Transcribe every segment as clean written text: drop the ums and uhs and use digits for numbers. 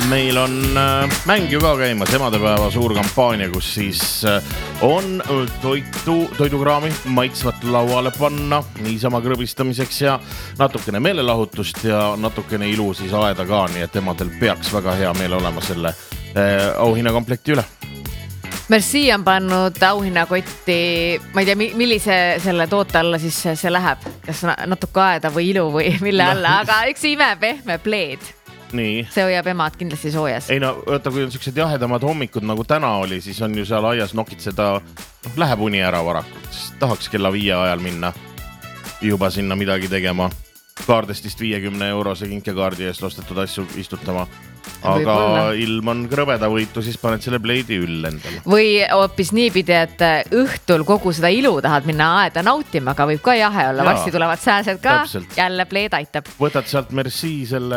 meil on mäng ju ka käimas, emadepäeva suur kampaania, kus siis on toidukraami maitsvat lauale panna niisama krõbistamiseks ja natukene meelelahutust ja natukene ilu siis aeda ka, nii et emadel peaks väga hea meel olema selle auhinnakomplekti üle. Merci on pannud auhinnakotti, ma ei tea, millise selle toote alla siis see läheb, kas natuke aeda või ilu või mille alla, aga üks imepehme pleed. Nii. See hoiab emad kindlasti soojas. Ei no, võtta, kui on sellised jahedamad hommikud nagu täna oli, siis on ju seal aias nokitseda, läheb uni ära varakult, siis tahaks kella 5 ajal minna juba sinna midagi tegema. Kaardestist 50 eurose kinkekaardi eest ostetud asju istutama. Aga ilm on krõbeda võitu, siis paned selle pleidi üll endale. Või hoopis niipidi, et õhtul kogu seda ilu tahad minna aeda nautima, aga võib ka jahe olla. Varsti tulevad sääsed ka, täpselt. Jälle pleed aitab. Võtad sealt Merci selle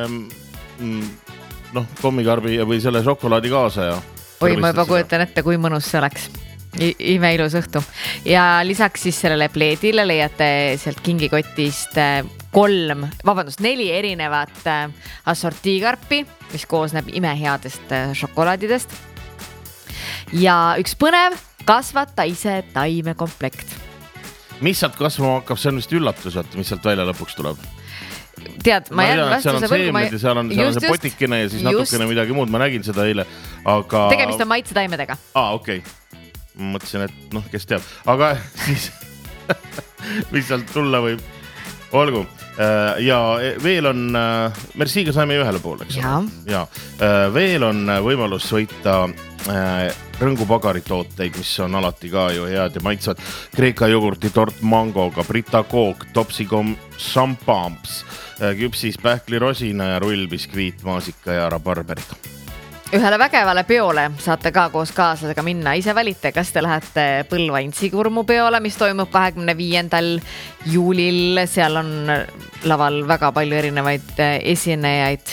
kommikarbi või selle šokolaadi kaasa ja Oi, ma juba kujutan ette, kui mõnus see oleks. Ime ilus õhtu. Ja lisaks siis sellele pleedile leiate sealt kingikotist 4 erinevat assortiikarpi, mis koosneb imeheadest šokolaadidest. Ja üks põnev kasvata ise taimekomplekt. Mis sealt kasvama hakkab, see on vist üllatus, mis sealt välja lõpuks tuleb? Tead, ma jään vastuse võlgu. Seal on see potikene ja siis natukene midagi muud. Ma nägin seda eile, aga... Tegemist on maitsetaimedega. Okei. Ma mõtlesin, et kes teab. Aga siis, mis sealt tulla võib? Olgu. Ja veel on, Merciga saime ühele poole, eks? Ja. Veel on võimalus võita rõngupagari tooteid, mis on alati ka ju head ja maitsvad. Kreeka jogurti tort mangoga, Brita kook, topsikom šampamps, küpsis pähkli rosina ja rullbiskviit maasika ja rabarberiga. Ühele vägevale peole saate ka koos kaaslasega minna. Ise valite, kas te lähete Põlva Intsikurmu peole, mis toimub 25. juulil. Seal on laval väga palju erinevaid esinejaid.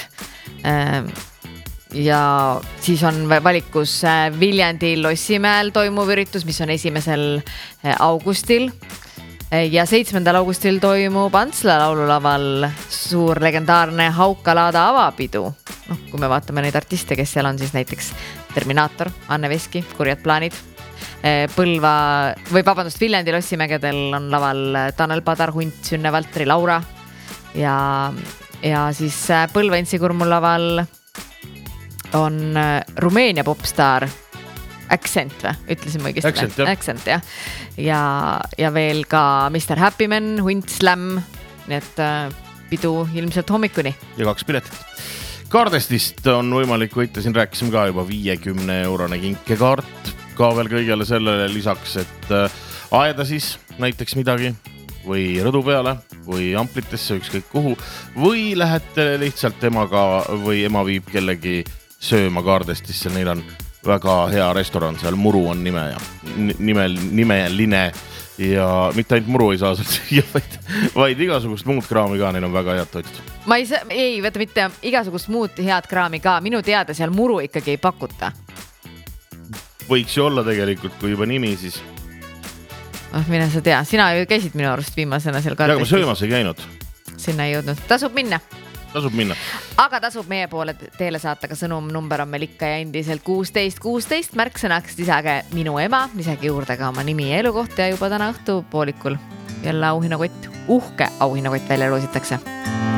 Ja siis on valikus Viljandi Lossimäel toimuv üritus, mis on 1. augustil. Ja 7. augustil toimub Antsla laululaval suur legendaarne Haukalaada avapidu. Kui me vaatame neid artiste, kes seal on, siis näiteks Terminaator, Anne Veski, Kurjad plaanid. Viljandi Lossimägedel on laval Tanel Padar, Hunt, Sünne Valtri, Laura. Ja siis Põlva Intsikurmu laval on Rumeenia popstaar Accent või? Ütlesin ma õigesti? Accent, jah. Ja veel ka Mr. Happyman, Hunt, Slam. Nii et pidu ilmselt hommikuni. Ja 2 piletit. Kaardestist on võimalik võita, siin rääkisime ka juba 50 eurone kinkekaart. Ka veel kõigele sellele lisaks, et aeda siis näiteks midagi või rõdu peale või amplitesse, ükskõik kuhu. Või lähete lihtsalt emaga või ema viib kellegi sööma kaardestisse, neil on väga hea restoran, seal Muru on nimeline ja mitte ainult Muru ei saa sealt süüa, vaid igasugust muud kraami ka, neil on väga head toitud. Ei, võta mitte igasugust muud head kraami ka, minu teada seal Muru ikkagi ei pakuta. Võiks ju olla tegelikult, kui juba nimi, siis... Mine sa tea, sina ju käisid minu arust viimasena seal kaardestis. Ja, ma söömas ei käinud. Sinna ei jõudnud, tasub minna. Aga tasub meie poole teele saata ka sõnum, number on meil ikka ja endiselt 16 märksõnaks lisage minu ema, lisage juurde ka oma nimi ja elukoht ja juba täna õhtu poolikul jälle auhinnakott, uhke auhinnakott välja loositakse.